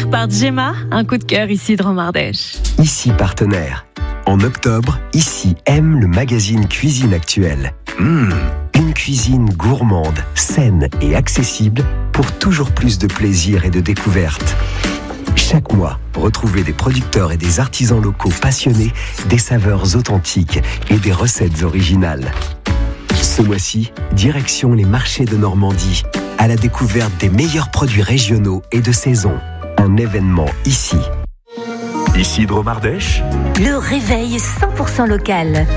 offert par Gemma, un coup de cœur ici de Romardèche. Ici Partenaire. En octobre, Ici aime le magazine Cuisine Actuelle. Une cuisine gourmande, saine et accessible pour toujours plus de plaisir et de découverte. Chaque mois, retrouvez des producteurs et des artisans locaux passionnés, des saveurs authentiques et des recettes originales. Ce mois-ci, direction les marchés de Normandie, à la découverte des meilleurs produits régionaux et de saison. Un événement ici. Ici de Romardèche, Le réveil 100% local.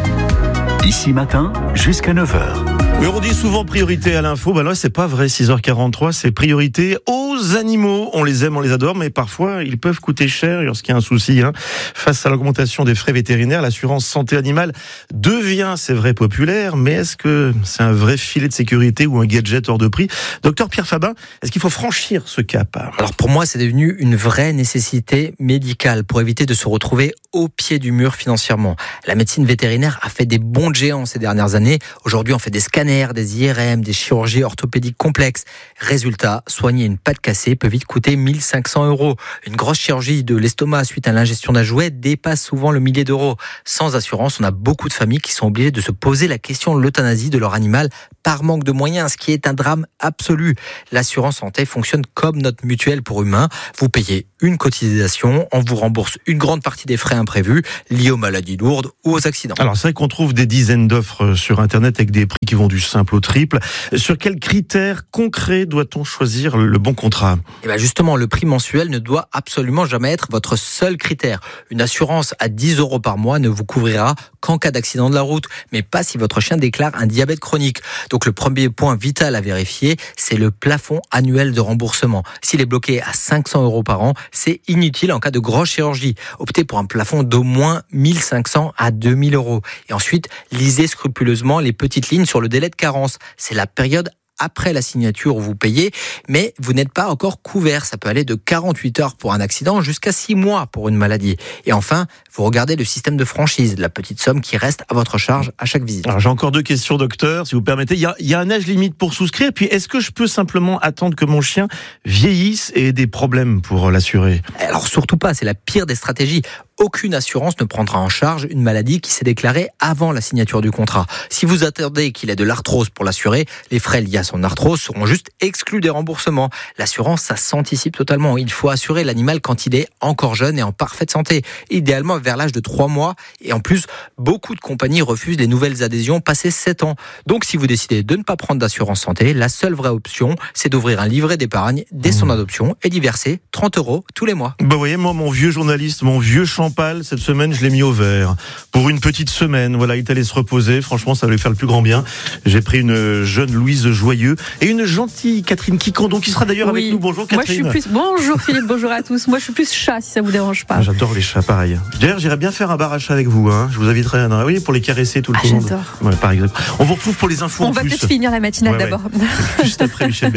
ici matin jusqu'à 9h. Oui, on dit souvent priorité à l'info. Ben là, c'est pas vrai. 6h43, c'est priorité aux animaux. On les aime, on les adore, mais parfois, ils peuvent coûter cher lorsqu'il y a un souci. Face à l'augmentation des frais vétérinaires, l'assurance santé animale devient, c'est vrai, populaire. Mais est-ce que c'est un vrai filet de sécurité ou un gadget hors de prix? Docteur Pierre Fabin, est-ce qu'il faut franchir ce cap? Alors pour moi, c'est devenu une vraie nécessité médicale pour éviter de se retrouver au pied du mur financièrement. La médecine vétérinaire a fait des bonds de géant ces dernières années. Aujourd'hui, on fait des scanners, des IRM, des chirurgies orthopédiques complexes. Résultat, soigner une patte cassée peut vite coûter 1 500 €. Une grosse chirurgie de l'estomac suite à l'ingestion d'un jouet dépasse souvent le millier d'euros. Sans assurance, on a beaucoup de familles qui sont obligées de se poser la question de l'euthanasie de leur animal par manque de moyens, ce qui est un drame absolu. L'assurance santé fonctionne comme notre mutuelle pour humains. Vous payez une cotisation, on vous rembourse une grande partie des frais imprévus liés aux maladies lourdes ou aux accidents. Alors c'est vrai qu'on trouve des dizaines d'offres sur Internet avec des prix qui vont du simple au triple. Sur quels critères concrets doit-on choisir le bon contrat? Et bien justement, le prix mensuel ne doit absolument jamais être votre seul critère. Une assurance à 10 € par mois ne vous couvrira qu'en cas d'accident de la route, mais pas si votre chien déclare un diabète chronique. Donc le premier point vital à vérifier, c'est le plafond annuel de remboursement. S'il est bloqué à 500 € par an, c'est inutile en cas de grosse chirurgie. Optez pour un plafond d'au moins 1 500 à 2 000 €. Et ensuite, lisez scrupuleusement les petites lignes sur le délai de carence. C'est la période après la signature où vous payez, mais vous n'êtes pas encore couvert. Ça peut aller de 48 heures pour un accident jusqu'à 6 mois pour une maladie. Et enfin, vous regardez le système de franchise, la petite somme qui reste à votre charge à chaque visite. Alors j'ai encore 2 questions, docteur, si vous permettez. Il y a un âge limite pour souscrire. Puis est-ce que je peux simplement attendre que mon chien vieillisse et ait des problèmes pour l'assurer? Alors surtout pas, c'est la pire des stratégies. Aucune assurance ne prendra en charge une maladie qui s'est déclarée avant la signature du contrat. Si vous attendez qu'il ait de l'arthrose pour l'assurer, les frais liés à son arthrose seront juste exclus des remboursements. L'assurance, ça s'anticipe totalement. Il faut assurer l'animal quand il est encore jeune et en parfaite santé, idéalement vers l'âge de 3 mois. Et en plus, beaucoup de compagnies refusent les nouvelles adhésions passées 7 ans. Donc si vous décidez de ne pas prendre d'assurance santé, la seule vraie option, c'est d'ouvrir un livret d'épargne dès son adoption et d'y verser 30 € tous les mois. Bah, vous voyez, moi, mon vieux journaliste, mon vieux Champal, cette semaine, je l'ai mis au vert. Pour une petite semaine, voilà, il est allé se reposer. Franchement, ça va lui faire le plus grand bien. J'ai pris une jeune Louise Joyeux et une gentille Catherine Quicandon, qui sera d'ailleurs avec nous. Bonjour Catherine. Moi, je suis plus... Bonjour Philippe, bonjour à tous. Moi, je suis plus chat, si ça vous dérange pas. J'adore les chats, pareil. D'ailleurs, j'irais bien faire un bar à chat avec vous. Je vous inviterai, oui, pour les caresser tout le temps. J'adore. Ouais, par exemple. On vous retrouve pour les infos On va peut-être finir la matinale d'abord. Juste après Michel